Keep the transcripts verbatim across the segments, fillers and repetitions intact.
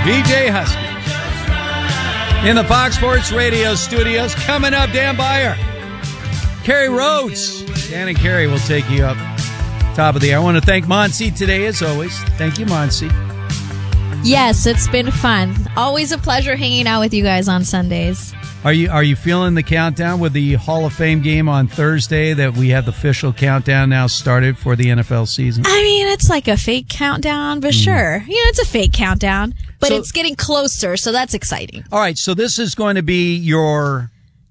B J Husky. In the Fox Sports Radio studios, coming up, Dan Beyer, Kerry Rhodes. Dan and Kerry will take you up top of the air. I want to thank Monsi today, as always. Thank you, Monsi. Yes, it's been fun. Always a pleasure hanging out with you guys on Sundays. Are you are you feeling the countdown with the Hall of Fame game on Thursday that we have the official countdown now started for the N F L season? I mean, it's like a fake countdown, but mm. sure. You know, it's a fake countdown, but so, it's getting closer, so that's exciting. All right, so this is going to be your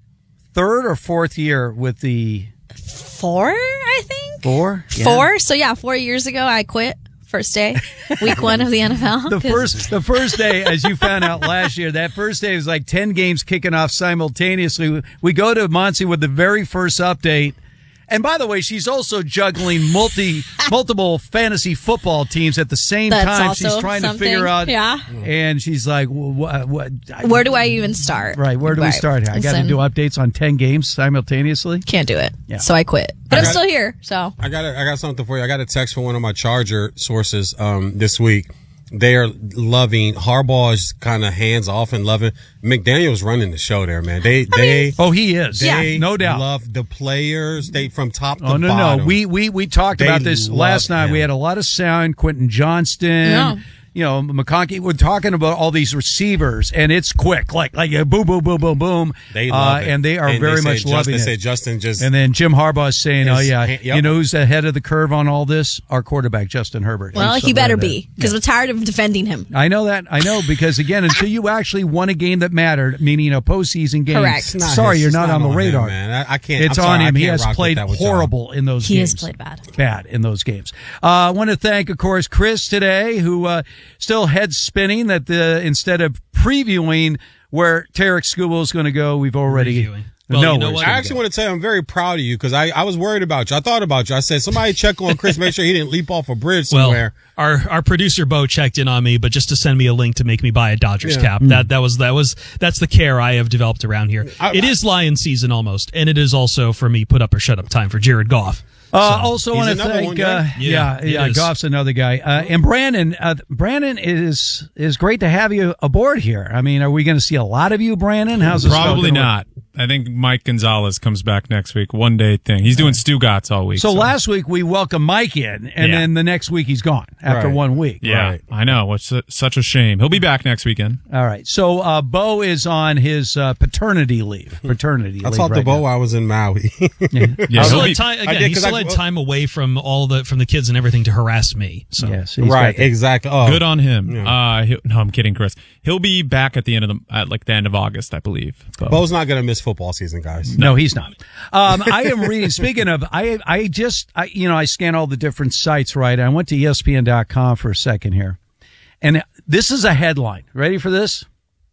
third or fourth year with the... Four, I think? Four? Yeah. Four? So, yeah, four years ago, I quit. First day, week one of the N F L. The first, the first day, as you found out last year, that first day was like ten games kicking off simultaneously. We go to Monsi with the very first update. And by the way, she's also juggling multi multiple fantasy football teams at the same That's time. She's trying something. to figure out, yeah. And she's like, what, what, "Where do I even start?" Right, where do right. we start? I got to do updates on ten games simultaneously. Can't do it, yeah. So I quit. But I I'm got, still here. So I got a, I got something for you. I got a text from one of my Charger sources um, this week. They are loving Harbaugh is kind of hands off and loving McDaniel's running the show there, man. They I they mean, oh he is they yeah no doubt love the players. They from top to oh no bottom. no we we we talked They about this last night. him. We had a lot of sound. Quentin Johnston. Yeah. You know, McConkey, we're talking about all these receivers, and it's quick, like like uh, boom, boom, boom, boom, boom. They love uh, it. And they are and very they much Justin, loving they it. Say Justin just and then Jim Harbaugh is saying, his, oh, yeah, yep. you know who's ahead of the curve on all this? Our quarterback, Justin Herbert. Well, He's he better right be, because yeah. we're tired of defending him. I know that. I know, because, again, until you actually won a game that mattered, meaning a postseason game. Correct. Sorry, his, you're not, not on the on radar. Him, man. I, I can't. It's I'm on sorry, him. He has played horrible in those he games. He has played bad. Bad in those games. Uh, I want to thank, of course, Chris today, who uh, still head spinning that the instead of previewing where Tarek Skubal is going to go, we've already Reviewing. Well, know you know where what? I actually want to tell you I'm very proud of you because I, I was worried about you. I thought about you. I said, somebody check on Chris, make sure he didn't leap off a bridge somewhere. Well, our our producer Bo checked in on me, but just to send me a link to make me buy a Dodgers Yeah. cap. Mm. That that was that was that's the care I have developed around here. I, it is Lion season almost, and it is also for me put up or shut up time for Jared Goff. Uh, So, also he's want to another thank, one, uh, yeah. yeah, Yeah, yeah, it is. Goff's another guy. Uh, and Brandon, uh, Brandon, it is, is great to have you aboard here. I mean, are we going to see a lot of you, Brandon? How's this Probably going? not. I think Mike Gonzalez comes back next week. One day thing. He's doing Stugatz all week. So, So, last week we welcomed Mike in, and Yeah. then the next week he's gone after Right. one week. yeah, Right. I know. It's su- such a shame. He'll be back next weekend. All right. So, uh, Bo is on his uh, paternity leave. Paternity I leave. talked right to Bo now. while I was in Maui. Yeah, He he'll still be- had time, I again, did, he 'cause still I- had time away from all the from the kids and everything to harass me. So Yes. he's got right, that. exactly. Oh, Good on him. Yeah. Uh, he, no, I'm kidding, Chris. He'll be back at the end of the at like the end of August, I believe. Bo. Bo's not going to miss football season, guys. No, he's not. Um, I am reading. Speaking of, I I just I, you know I scan all the different sites. Right, I went to E S P N dot com for a second here, and this is a headline. Ready for this?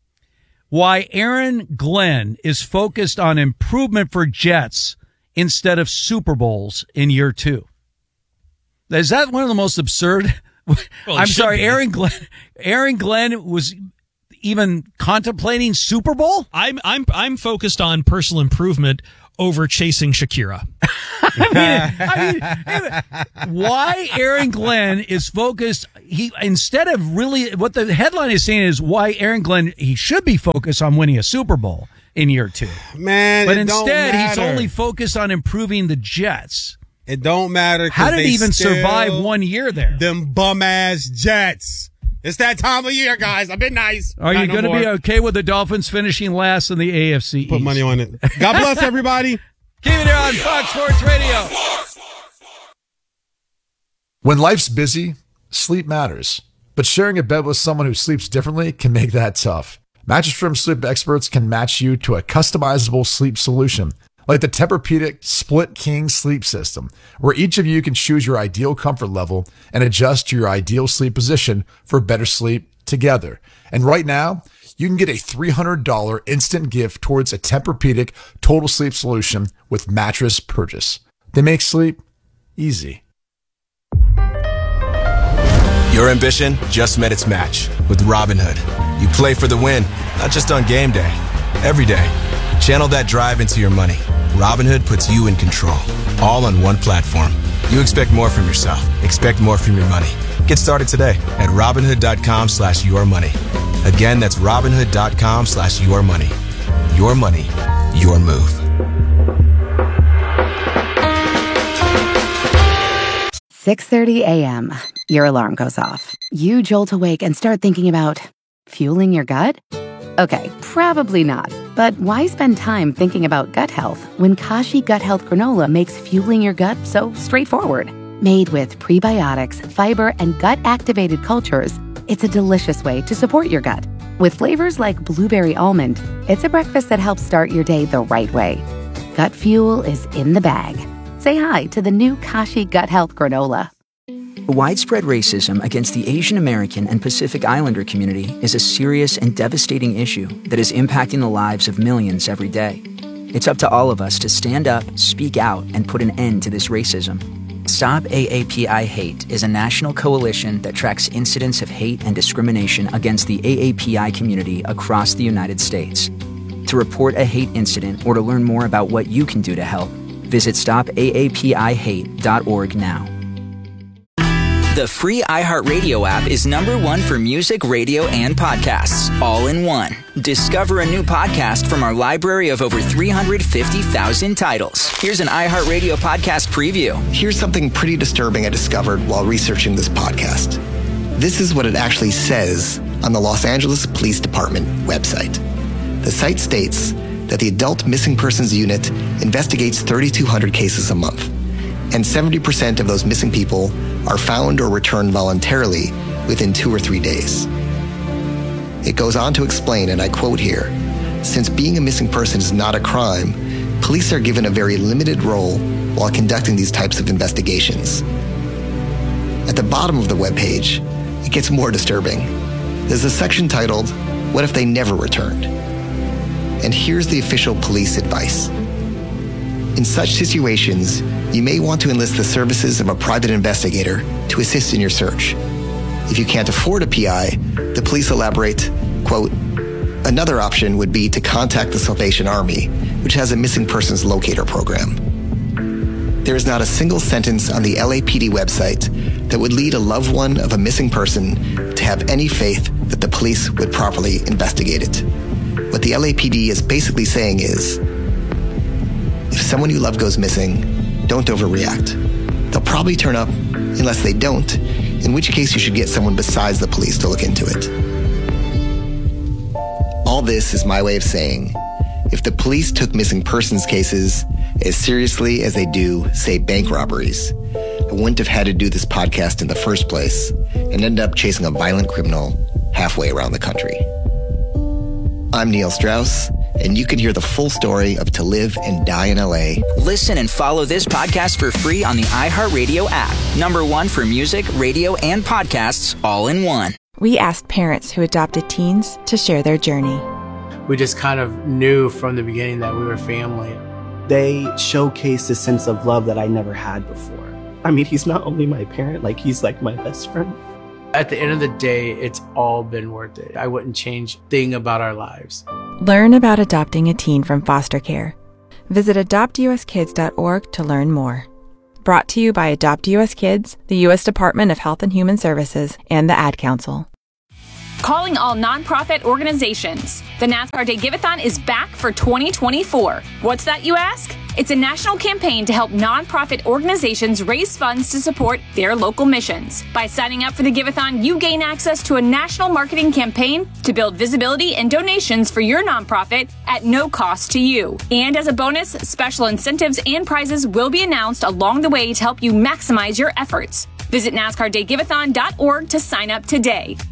Why Aaron Glenn is focused on improvement for Jets instead of Super Bowls in year two. Is that one of the most absurd? Well, it I'm should sorry, be. Aaron Glenn. Aaron Glenn was even contemplating Super Bowl. I'm I'm I'm focused on personal improvement over chasing Shakira. I mean, I mean, why Aaron Glenn is focused, he instead of really, what the headline is saying is why Aaron Glenn, he should be focused on winning a Super Bowl in year two. Man, But it don't instead, he's matter. only focused on improving the Jets. It don't matter. 'cause How did they he even still survive one year there? Them bum ass Jets. It's that time of year, guys. I've been nice. Are Not you no going to be more. okay with the Dolphins finishing last in the A F C Put East? money on it. God bless everybody. Keep it here on Fox Sports Radio. When life's busy, sleep matters. But sharing a bed with someone who sleeps differently can make that tough. Mattress Firm sleep experts can match you to a customizable sleep solution, like the Tempur-Pedic Split King Sleep System, where each of you can choose your ideal comfort level and adjust to your ideal sleep position for better sleep together. And right now, you can get a three hundred dollars instant gift towards a Tempur-Pedic total sleep solution with mattress purchase. They make sleep easy. Your ambition just met its match with Robinhood. You play for the win, not just on game day, every day. Channel that drive into your money. Robinhood puts you in control, all on one platform. You expect more from yourself. Expect more from your money. Get started today at Robinhood.com slash your money. Again, that's Robinhood.com slash your money. Your money, your move. six thirty a.m. Your alarm goes off. You jolt awake and start thinking about fueling your gut? Okay, probably not. But why spend time thinking about gut health when Kashi Gut Health Granola makes fueling your gut so straightforward? Made with prebiotics, fiber, and gut-activated cultures, it's a delicious way to support your gut. With flavors like blueberry almond, it's a breakfast that helps start your day the right way. Gut fuel is in the bag. Say hi to the new Kashi Gut Health Granola. Widespread racism against the Asian American and Pacific Islander community is a serious and devastating issue that is impacting the lives of millions every day. It's up to all of us to stand up, speak out, and put an end to this racism. Stop A A P I Hate is a national coalition that tracks incidents of hate and discrimination against the A A P I community across the United States. To report a hate incident or to learn more about what you can do to help, visit stop A A P I hate dot org now. The free iHeartRadio app is number one for music, radio, and podcasts, all in one. Discover a new podcast from our library of over three hundred fifty thousand titles. Here's an iHeartRadio podcast preview. Here's something pretty disturbing I discovered while researching this podcast. This is what it actually says on the Los Angeles Police Department website. The site states that the Adult Missing Persons Unit investigates thirty-two hundred cases a month, and seventy percent of those missing people are found or returned voluntarily within two or three days. It goes on to explain, and I quote here, "Since being a missing person is not a crime, police are given a very limited role while conducting these types of investigations." At the bottom of the webpage, it gets more disturbing. There's a section titled, "What if they never returned?" And here's the official police advice. In such situations, you may want to enlist the services of a private investigator to assist in your search. If you can't afford a P I, the police elaborate, quote, "Another option would be to contact the Salvation Army, which has a missing persons locator program." There is not a single sentence on the L A P D website that would lead a loved one of a missing person to have any faith that the police would properly investigate it. What the L A P D is basically saying is, if someone you love goes missing, don't overreact. They'll probably turn up unless they don't, in which case you should get someone besides the police to look into it. All this is my way of saying, if the police took missing persons cases as seriously as they do, say, bank robberies, I wouldn't have had to do this podcast in the first place and end up chasing a violent criminal halfway around the country. I'm Neil Strauss, and you can hear the full story of To Live and Die in L A. Listen and follow this podcast for free on the iHeartRadio app. Number one for music, radio, and podcasts, all in one. We asked parents who adopted teens to share their journey. We just kind of knew from the beginning that we were family. They showcased a sense of love that I never had before. I mean, he's not only my parent, like he's like my best friend. At the end of the day, it's all been worth it. I wouldn't change a thing about our lives. Learn about adopting a teen from foster care. Visit adopt u s kids dot org to learn more. Brought to you by Adopt U S Kids, the U S Department of Health and Human Services, and the Ad Council. Calling all nonprofit organizations. The NASCAR Day Give-A-thon is back for twenty twenty-four. What's that, you ask? It's a national campaign to help nonprofit organizations raise funds to support their local missions. By signing up for the Give-A-thon, you gain access to a national marketing campaign to build visibility and donations for your nonprofit at no cost to you. And as a bonus, special incentives and prizes will be announced along the way to help you maximize your efforts. Visit NASCAR Day Give A thon dot org to sign up today.